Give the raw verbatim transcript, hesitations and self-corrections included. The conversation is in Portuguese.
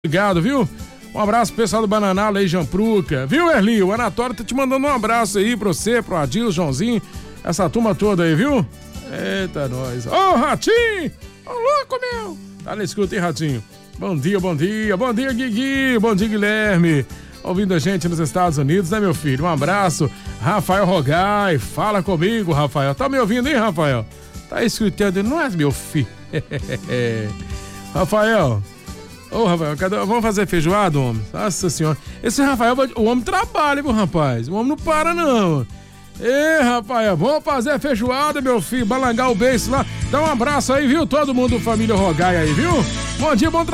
Obrigado, viu? Um abraço pro pessoal do Bananal aí, Jampruca. Viu, Erli? O Anatório tá te mandando um abraço aí pra você, pro Adil, Joãozinho, essa turma toda aí, viu? Eita, nós. Ô, oh, Ratinho! Ô, oh, louco, meu! Tá na escuta, hein, Ratinho? Bom dia, bom dia. Bom dia, Guigui. Bom dia, Guilherme. Ouvindo a gente nos Estados Unidos, né, meu filho? Um abraço. Rafael Rogai. Fala comigo, Rafael. Tá me ouvindo, hein, Rafael? Tá escutando, não é, meu filho? Rafael... Ô, Rafael, cadê? Vamos fazer feijoada, homem? Nossa senhora. Esse Rafael, o homem trabalha, viu, rapaz? O homem não para, não. Ê, Rafael, vamos fazer feijoada, meu filho. Balangar o beiço lá. Dá um abraço aí, viu? Todo mundo, família Rogai aí, viu? Bom dia, bom trabalho.